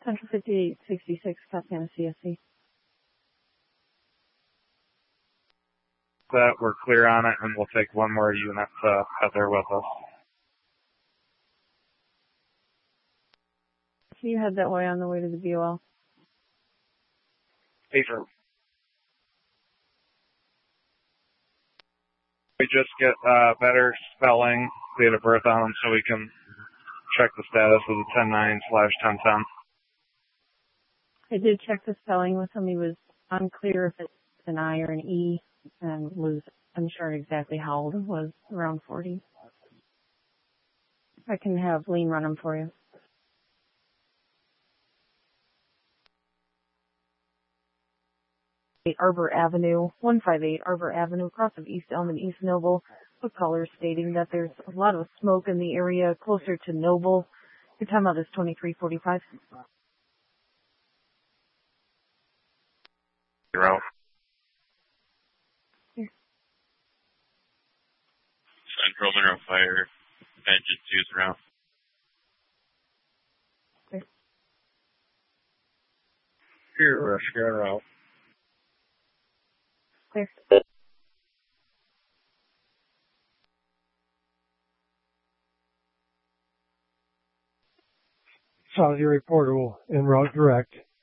Central 5866, Costanza CSC. That we're clear on it, and we'll take one more unit to head there with us. Can you head that way on the way to the BOL? Pager. We just get better spelling, date of birth on them so we can check the status of the 10-9/1010. I did check the spelling with him. He was unclear if it's an I or an E, and was unsure exactly how old it was, around 40. I can have Lean run them for you. Arbor Avenue, 158 Arbor Avenue, across of East Elm and East Noble. A caller stating that there's a lot of smoke in the area closer to Noble. Your timeout is 23:45. 0. Central Mineral Fire, engine 2's around. Here, rescue out. Clear. Saudi reporter will en route direct.